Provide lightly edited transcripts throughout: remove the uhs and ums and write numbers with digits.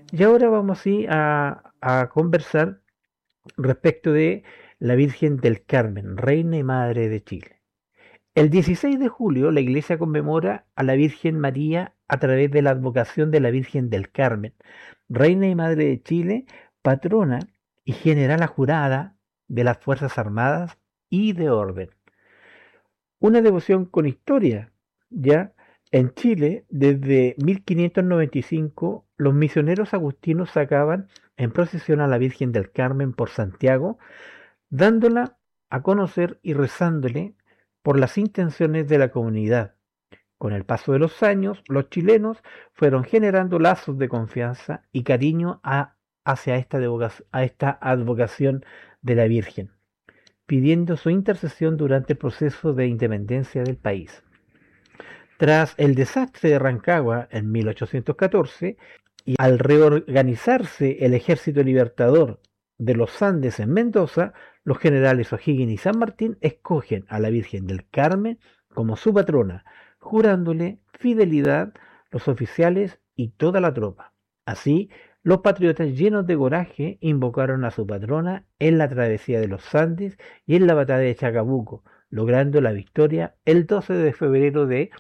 Y ahora vamos sí a conversar respecto de la Virgen del Carmen, Reina y Madre de Chile. El 16 de julio la iglesia conmemora a la Virgen María a través de la advocación de la Virgen del Carmen, Reina y Madre de Chile, patrona y generala jurada de las Fuerzas Armadas y de Orden. Una devoción con historia, ya en Chile, desde 1595, los misioneros agustinos sacaban en procesión a la Virgen del Carmen por Santiago, dándola a conocer y rezándole por las intenciones de la comunidad. Con el paso de los años, los chilenos fueron generando lazos de confianza y cariño hacia a esta advocación de la Virgen, pidiendo su intercesión durante el proceso de independencia del país. Tras el desastre de Rancagua en 1814 y al reorganizarse el Ejército Libertador de los Andes en Mendoza, los generales O'Higgins y San Martín escogen a la Virgen del Carmen como su patrona, jurándole fidelidad los oficiales y toda la tropa. Así, los patriotas llenos de coraje invocaron a su patrona en la travesía de los Andes y en la batalla de Chacabuco, logrando la victoria el 12 de febrero de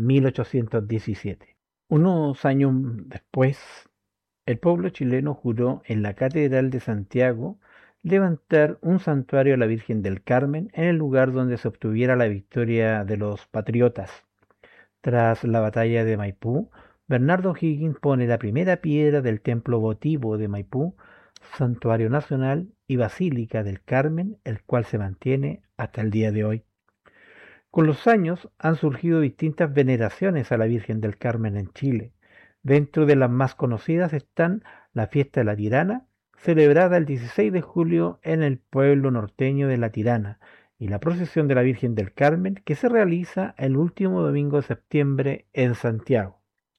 1817. Unos años después, el pueblo chileno juró en la Catedral de Santiago levantar un santuario a la Virgen del Carmen en el lugar donde se obtuviera la victoria de los patriotas. Tras la batalla de Maipú, Bernardo O'Higgins pone la primera piedra del templo votivo de Maipú, santuario nacional y basílica del Carmen, el cual se mantiene hasta el día de hoy. Con los años han surgido distintas veneraciones a la Virgen del Carmen en Chile. Dentro de las más conocidas están la fiesta de la Tirana, celebrada el 16 de julio en el pueblo norteño de La Tirana, y la procesión de la Virgen del Carmen, que se realiza el último domingo de septiembre en Santiago.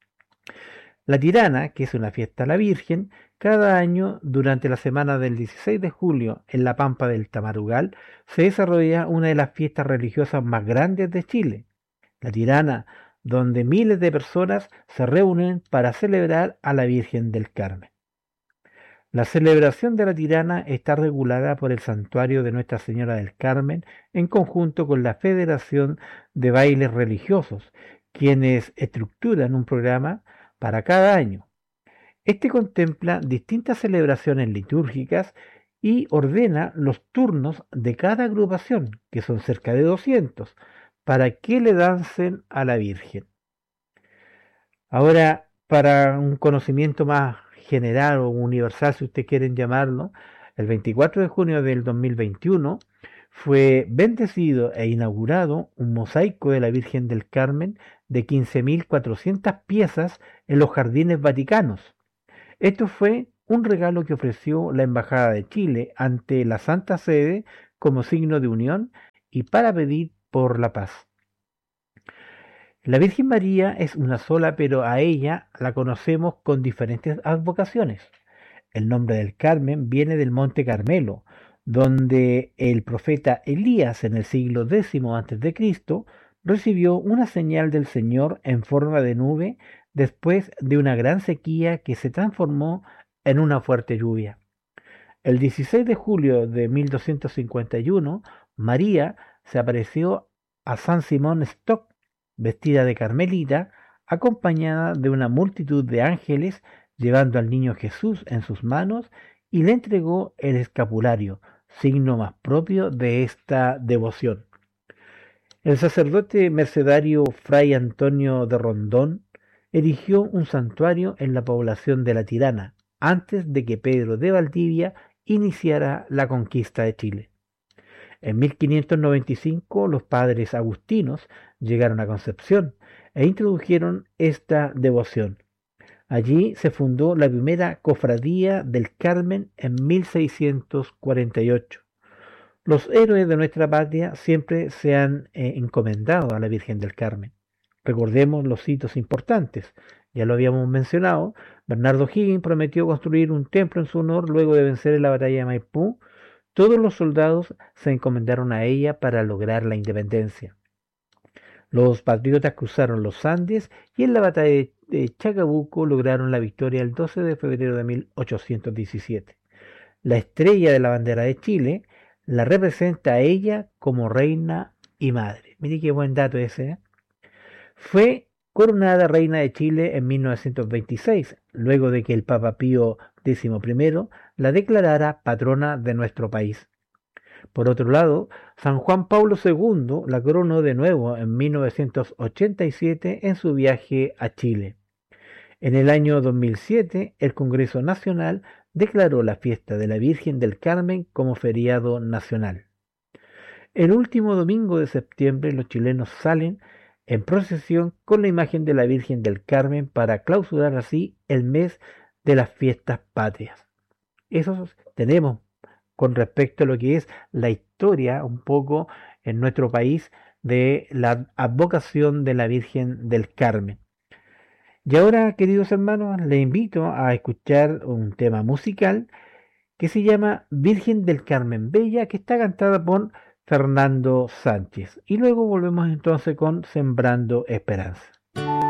La Tirana, que es una fiesta a la Virgen, cada año durante la semana del 16 de julio en la Pampa del Tamarugal se desarrolla una de las fiestas religiosas más grandes de Chile, la Tirana, donde miles de personas se reúnen para celebrar a la Virgen del Carmen. La celebración de la Tirana está regulada por el Santuario de Nuestra Señora del Carmen en conjunto con la Federación de Bailes Religiosos, quienes estructuran un programa para cada año. Este contempla distintas celebraciones litúrgicas y ordena los turnos de cada agrupación, que son cerca de 200, para que le dancen a la Virgen. Ahora, para un conocimiento más general o universal, si ustedes quieren llamarlo, el 24 de junio del 2021 fue bendecido e inaugurado un mosaico de la Virgen del Carmen de 15.400 piezas en los jardines vaticanos. Esto fue un regalo que ofreció la Embajada de Chile ante la Santa Sede como signo de unión y para pedir por la paz. La Virgen María es una sola, pero a ella la conocemos con diferentes advocaciones. El nombre del Carmen viene del Monte Carmelo, donde el profeta Elías en el siglo X a.C. recibió una señal del Señor en forma de nube después de una gran sequía que se transformó en una fuerte lluvia. El 16 de julio de 1251, María se apareció a San Simón Stock, vestida de carmelita, acompañada de una multitud de ángeles, llevando al niño Jesús en sus manos, y le entregó el escapulario, signo más propio de esta devoción. El sacerdote mercedario Fray Antonio de Rondón erigió un santuario en la población de La Tirana, antes de que Pedro de Valdivia iniciara la conquista de Chile. En 1595 los padres agustinos llegaron a Concepción e introdujeron esta devoción. Allí se fundó la primera cofradía del Carmen en 1648. Los héroes de nuestra patria siempre se han encomendado a la Virgen del Carmen. Recordemos los hitos importantes. Ya lo habíamos mencionado, Bernardo Higgins prometió construir un templo en su honor luego de vencer en la batalla de Maipú. Todos los soldados se encomendaron a ella para lograr la independencia. Los patriotas cruzaron los Andes y en la batalla de Chacabuco lograron la victoria el 12 de febrero de 1817. La estrella de la bandera de Chile la representa a ella como reina y madre. Mire qué buen dato ese, ¿eh? Fue coronada reina de Chile en 1926, luego de que el Papa Pío XI la declarara patrona de nuestro país. Por otro lado, San Juan Pablo II la coronó de nuevo en 1987 en su viaje a Chile. En el año 2007, el Congreso Nacional declaró la fiesta de la Virgen del Carmen como feriado nacional. El último domingo de septiembre los chilenos salen en procesión con la imagen de la Virgen del Carmen para clausurar así el mes de las fiestas patrias. Eso tenemos con respecto a lo que es la historia un poco en nuestro país de la advocación de la Virgen del Carmen. Y ahora, queridos hermanos, les invito a escuchar un tema musical que se llama Virgen del Carmen Bella, que está cantada por Fernando Sánchez. Y luego volvemos entonces con Sembrando Esperanza.